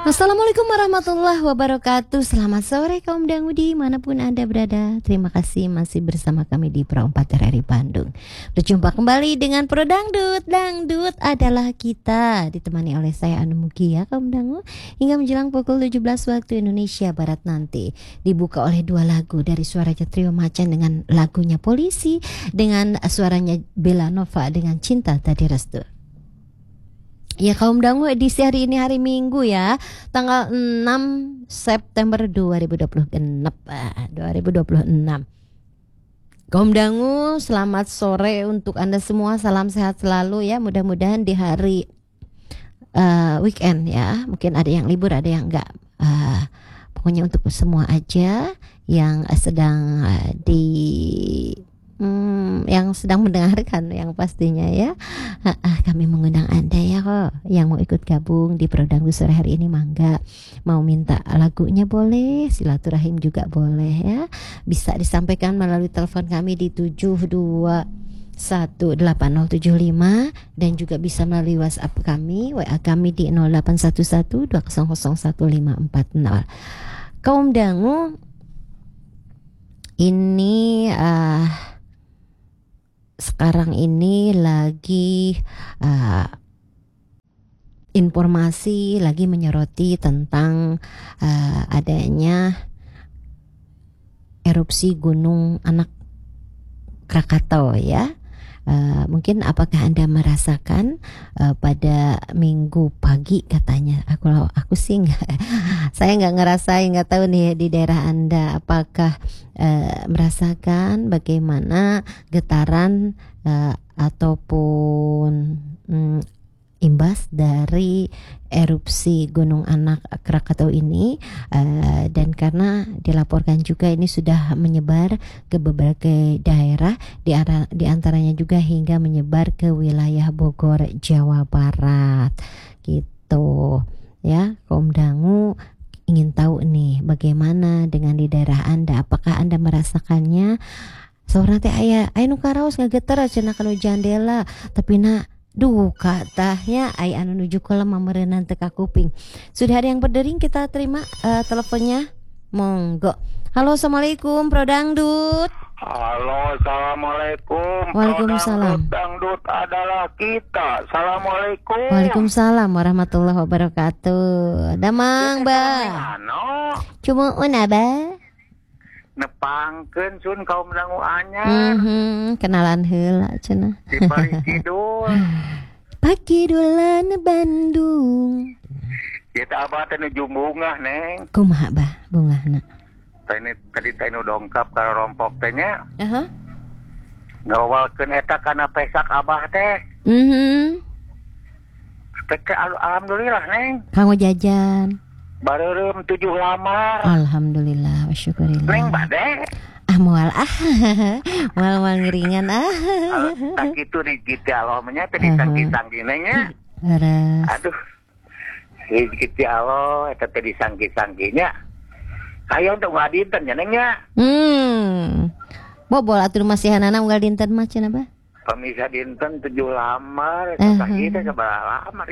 Assalamualaikum warahmatullahi wabarakatuh. Selamat sore kaum dangu dimanapun Anda berada. Terima kasih masih bersama kami di Pro 4 RRI Bandung. Berjumpa kembali dengan Pro Dangdut. Dangdut adalah kita, ditemani oleh saya Anu Mugia kaum dangu, hingga menjelang pukul 17 waktu Indonesia Barat nanti. Dibuka oleh dua lagu dari suaranya Trio Macan dengan lagunya Polisi, dengan suaranya Bella Nova dengan Cinta Tadi Restu. Ya kaum dangu, edisi hari ini hari Minggu ya, tanggal 6 September 2026. Kaum dangu, selamat sore untuk Anda semua. Salam sehat selalu ya. Mudah-mudahan di hari weekend ya. Mungkin ada yang libur, ada yang enggak. Pokoknya untuk semua aja yang sedang yang sedang mendengarkan yang pastinya ya. Kami mengundang Anda ya kok, yang mau ikut gabung di Pro Dangdut sore hari ini mangga. Mau minta lagunya boleh, silaturahim juga boleh ya. Bisa disampaikan melalui telepon kami di 7218075 dan juga bisa melalui WhatsApp kami, WA kami di 081120011540. Kaum dangu, ini sekarang ini lagi informasi lagi menyoroti tentang adanya erupsi Gunung Anak Krakatau ya. Mungkin apakah Anda merasakan pada Minggu pagi katanya. Aku sih saya nggak ngerasain, nggak tahu nih di daerah Anda apakah merasakan bagaimana getaran ataupun imbas dari erupsi Gunung Anak Krakatau ini, dan karena dilaporkan juga ini sudah menyebar ke berbagai daerah, di antaranya juga hingga menyebar ke wilayah Bogor, Jawa Barat gitu ya. Kaum dangu ingin tahu nih bagaimana dengan di daerah Anda, apakah Anda merasakannya? Seorang teh aya nu karaos ngageter cenah kana jandela tapi duh katanya ai anu nuju kolam mameureunna teu ka kuping. Sudah ada yang berdering, kita terima teleponnya. Monggo. Halo, assalamualaikum Pro Dangdut. Halo, assalamualaikum. Waalaikumsalam. Dangdut adalah kita. Assalamualaikum. Waalaikumsalam warahmatullahi wabarakatuh. Damang ba. Cuma ba. Nepangkeun sun kaum dangu anyar. Kenalan heula cenah. Di Pari Kidul. Pakidulan Bandung. Kita abah teh nuju bungah neng. Kumaha bah bungahna? Tadi teh nu dongkap ka rompok teh nya. Ngawalkeun eta kana pesak abah teh. Alhamdulillah neng. Kanggo jajan. Bareureum 7 lamar. Alhamdulillah wa syukurillah. Neng bade. Moal moal ngeringan tak kitu di Gusti Allah nya teh disangki-sangki neng nya. Aduh. Si Gusti Allah eta teh disangki-sangkinya. Hayo untuk ngadinten nya neng nya. Bobol atuh masihanana unggal dinten mah cenah bah. Pemisah dinten 7 lamar, kita seberapa lamar.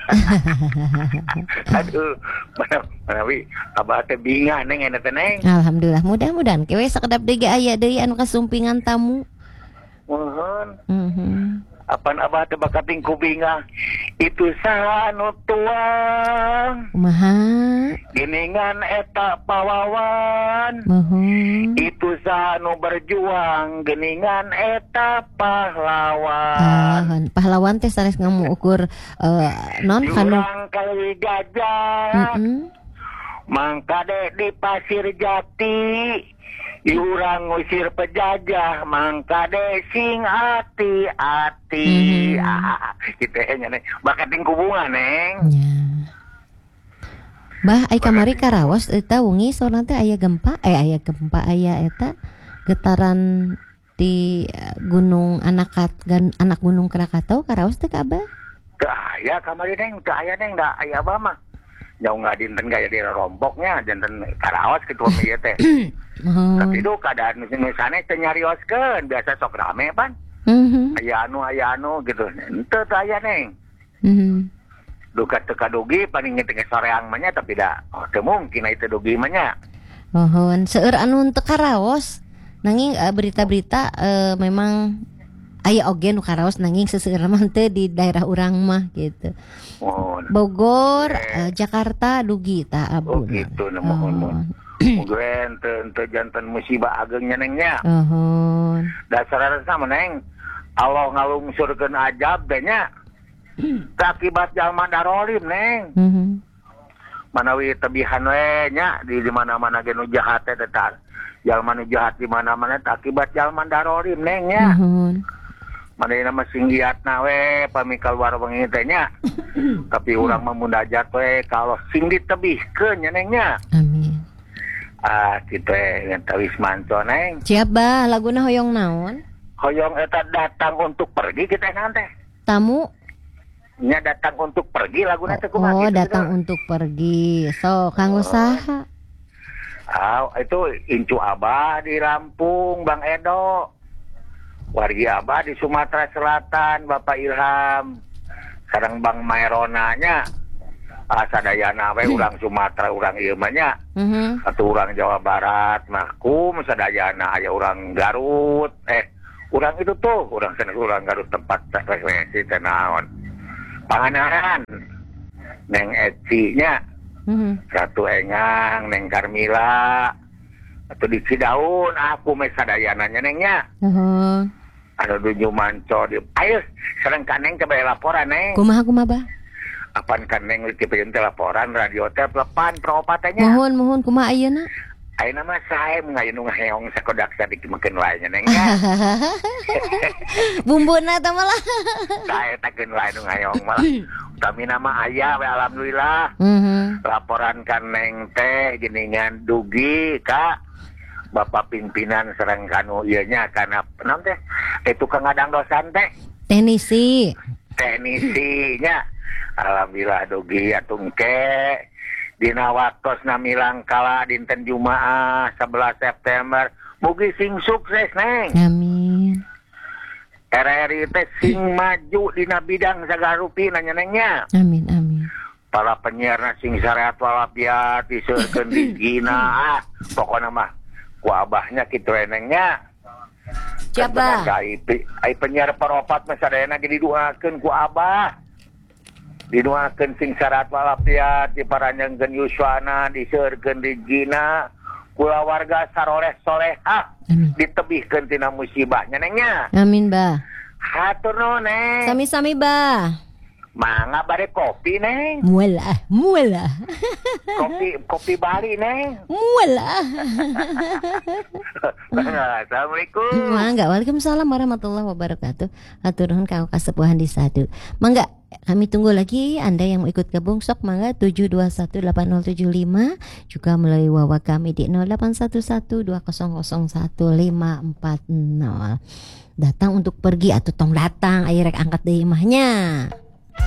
Aduh, mana abah teh bingah neng eta teh neng. Alhamdulillah, mudah-mudahan kewe sakedap deui aya deui anu kasumpingan tamu. Mohon. Apan abah teh bakating ku bingah. Itu saha nu tuang. Kumaha? Geningan eta pawawan. Itu saha nu berjuang. Geningan eta pahlawan. Pahlawan teh sanes ngamu ukur non kanu jurang kali gajah. Mangka dek di Pasir Jati. Jurang ngusir pejajah. Mangka dek sing ati-ati. Gitu nya neng. Bakating kubungan neng. Bah, ai kamari karaos eta wengi sorna teh aya gempa aya eta getaran di Gunung Anak Gunung Krakatau karaos teh ka Abah? Teu aya kamari neng, teu aya neng, da aya Abah mah. Jauh nggak dinten gaya di rompoknya, dinten karaos gitu ieu teh. Tapi itu keadaan misalnya teh nyarioskeun, biasa sok rame pan. Aya anu gitu. Henteu teh aya neng. duka teka dugi paling tengah soreang mah nya tapi da teu mungkin itu dugi mah nya. Seueur anu teu karaos nanging berita-berita memang aya oge nu karaos nanging seseueur mah teu di daerah urang mah gitu. Bogor, Jakarta dugi ta Oh abu. gitu mohon. Mugen teu janten musibah agengnya neng nya. Dasarna sama neng. Allah ngalungsurkeun ajab teh nya. Akibat jalma darolim neng. Manawi tebihan we nya di mana-mana ge nu jahat teh tetang. Jalma nu jahat di mana-mana akibat jalma darolim neng nya. Manehna mah singgiatna we pamikal luar wengi teh nya. Tapi urang mah mundajat we kalau sing ditebihkeun nya neng nya. Amin. Kitu eta wis manto neng. Siap bah, laguna hoyong naon? Hoyong eta datang untuk pergi kita nanti. Tamu? Nya datang untuk pergi laguna teh kumaha Oh, gitu, datang gitu. untuk pergi. So, kanggo saha? Itu Incu Abah di Lampung, Bang Edo. Wargi Abah di Sumatera Selatan, Bapak Ilham. Sareng Bang Maerona nya. Sadayana we urang Sumatera, urang ieu mah nya. Atuh urang Jawa Barat mah kum sadayana aya urang Garut. Urang itu tuh, urang Garut tempat referensi teh naon. Panganan Neng Eci nya. Ratu Engang, Neng Karmila. Atau di Cidaun aku meh sadayana nya neng nya. Anu duju manco di ayo sareng ka neng coba laporan neng. Kumaha bah? Apaan kan neng leuwih pengen laporan radio teh telepan perobatannya. Mohon kumaha ayeuna? Ayeuna mah sae ngayun ngaheong sakodak sadik makeun wae nya neng nya. Bumbuna teh malah. Sae takeun wae nu ngaheong malah. Utamina mah aya we alhamdulillah. Laporan kan neng teh geuningan dugi ka Bapak pimpinan sareng kanu ieu nya kana naon teh tukang ngadang dosan teh. Teknisi nya. Alhamdulillah dugi atung ke dina waktosna milang kala dinten Jumaah 11 September mugi sing sukses neng. Amin. RRI teh sing maju dina bidang sagala rupi nanya nengnya. Amin. Para penyiarna sing sareat walafiat diseureurkeun di gina pokona mah ku abahnya kitu nengnya. Siapa? Ai penyiar paropat mah sadayana ge didoakeun ku abah. Didoakeun sing sareat walafiat diparanjangkeun yuswana diseureurkeun di gina kula warga saroleh solehah ditebihkeun tina musibahnya nengnya. Amin bah. Hatur nuhun neng. Sami-sami bah. Mangga bare kopi neng. Mualah. Kopi Bali neng. Mualah. Assalamualaikum. Mangga. Waalaikumsalam warahmatullahi wabarakatuh. Hatur nuhun ka kasepuhan di satu. Mangga. Kami tunggu lagi Anda yang mau ikut gabung sok mangga 7218075 juga melalui WhatsApp kami di 081120010540. Datang untuk pergi atau tong datang ayo rek angkat deui imahnya.